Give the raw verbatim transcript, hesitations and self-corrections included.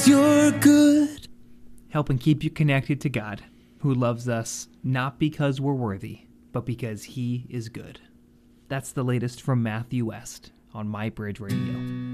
You're good. Helping keep you connected to God, who loves us not because we're worthy, but because he is good. That's the latest from Matthew West on My Bridge Radio.